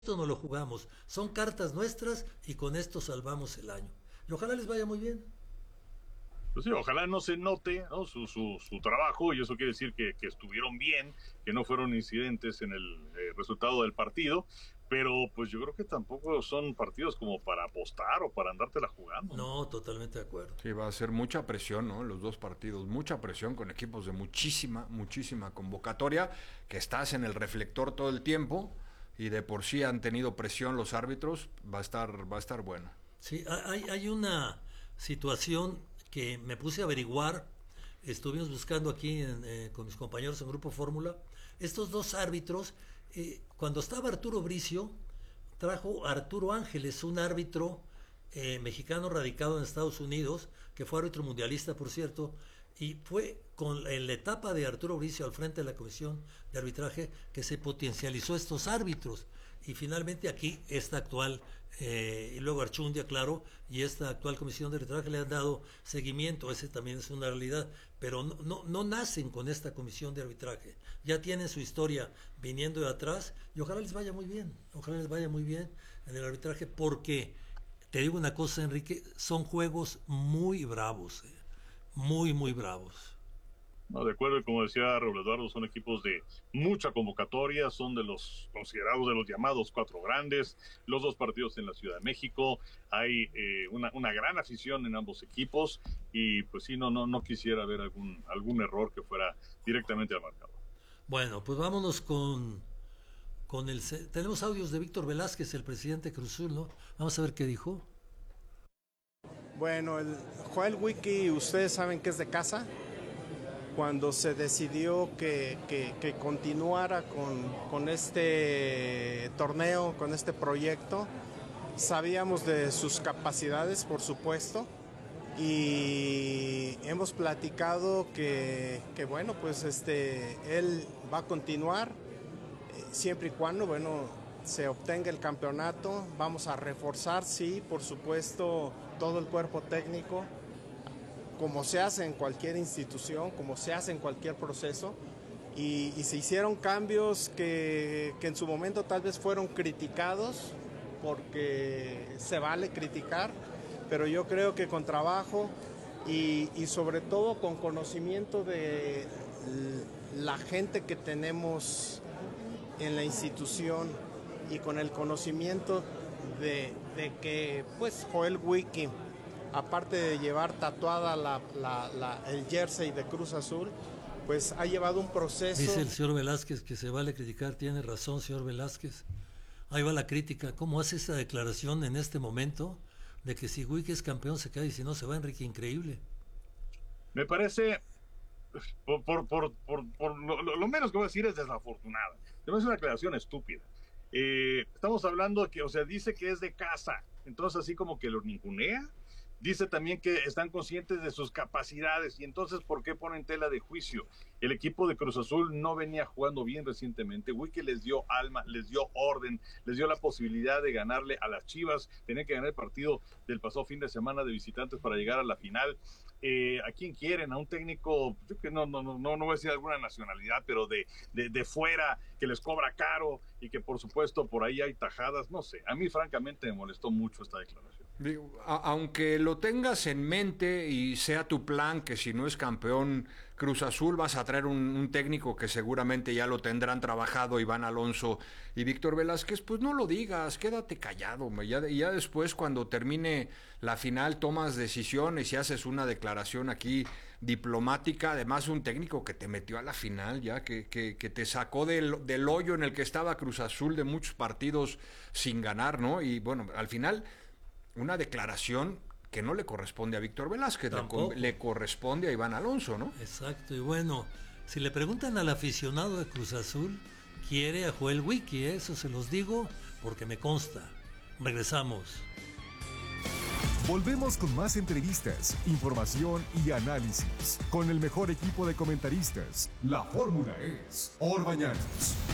esto no lo jugamos, son cartas nuestras y con esto salvamos el año. Y ojalá les vaya muy bien. Pues sí, ojalá no se note, ¿no?, su trabajo, y eso quiere decir que estuvieron bien, que no fueron incidentes en el resultado del partido, pero pues yo creo que tampoco son partidos como para apostar o para andártela jugando, ¿no? No, totalmente de acuerdo. Sí, va a ser mucha presión, ¿no? Los dos partidos, mucha presión con equipos de muchísima convocatoria, que estás en el reflector todo el tiempo y de por sí han tenido presión los árbitros, va a estar bueno. Sí, hay una situación que me puse a averiguar, estuvimos buscando aquí con mis compañeros en Grupo Fórmula, estos dos árbitros, cuando estaba Arturo Bricio, trajo a Arturo Ángeles, un árbitro mexicano radicado en Estados Unidos, que fue árbitro mundialista, por cierto, y fue en la etapa de Arturo Bricio al frente de la Comisión de Arbitraje que se potencializó estos árbitros, y finalmente aquí esta actual y luego Archundia, claro, y esta actual Comisión de Arbitraje le han dado seguimiento. Ese también es una realidad, pero no nacen con esta Comisión de Arbitraje, ya tienen su historia viniendo de atrás, y ojalá les vaya muy bien en el arbitraje, porque te digo una cosa, Enrique, son juegos muy bravos, muy bravos. No, de acuerdo, y como decía Raúl Eduardo, son equipos de mucha convocatoria, son de los considerados de los llamados cuatro grandes, los dos partidos en la Ciudad de México, hay una gran afición en ambos equipos, y pues sí, no quisiera ver algún error que fuera directamente al marcador. Bueno, pues vámonos con tenemos audios de Víctor Velázquez, el presidente de Cruz Azul, ¿no? Vamos a ver qué dijo. Bueno, el Joel Wiki, ustedes saben que es de casa. Cuando se decidió que continuara con este torneo, con este proyecto, sabíamos de sus capacidades, por supuesto, y hemos platicado que bueno, pues él va a continuar siempre y cuando, bueno, se obtenga el campeonato. Vamos a reforzar, sí, por supuesto, todo el cuerpo técnico, como se hace en cualquier institución, como se hace en cualquier proceso, y se hicieron cambios que en su momento tal vez fueron criticados, porque se vale criticar, pero yo creo que con trabajo y sobre todo con conocimiento de la gente que tenemos en la institución, y con el conocimiento de que pues Joel Wiki, aparte de llevar tatuada el jersey de Cruz Azul, pues ha llevado un proceso. Dice el señor Velázquez que se vale criticar, tiene razón, señor Velázquez. Ahí va la crítica. ¿Cómo hace esa declaración en este momento de que si Wiki es campeón se queda y si no se va? Enrique, increíble. Me parece, lo menos que voy a decir es desafortunada. Es una declaración estúpida. Estamos hablando que, o sea, dice que es de casa, entonces así como que lo ningunea. Dice también que están conscientes de sus capacidades, y entonces ¿por qué ponen tela de juicio? El equipo de Cruz Azul no venía jugando bien recientemente. Wiki les dio alma, les dio orden, les dio la posibilidad de ganarle a las Chivas. Tenían que ganar el partido del pasado fin de semana de visitantes para llegar a la final. ¿A quién quieren? A un técnico, yo que no voy a decir alguna nacionalidad, pero de fuera, que les cobra caro, y que por supuesto por ahí hay tajadas. No sé, a mí francamente me molestó mucho esta declaración. Aunque lo tengas en mente y sea tu plan que si no es campeón Cruz Azul vas a traer un técnico que seguramente ya lo tendrán trabajado, Iván Alonso y Víctor Velázquez, pues no lo digas, quédate callado, ya después cuando termine la final tomas decisiones y haces una declaración aquí diplomática. Además un técnico que te metió a la final, ya que te sacó del hoyo en el que estaba Cruz Azul de muchos partidos sin ganar, ¿no? Y bueno, al final una declaración que no le corresponde a Víctor Velázquez, le corresponde a Iván Alonso, ¿no? Exacto, y bueno, si le preguntan al aficionado de Cruz Azul, quiere a Joel Wiki, eso se los digo porque me consta. Regresamos. Volvemos con más entrevistas, información y análisis con el mejor equipo de comentaristas. La fórmula es Orbañanos.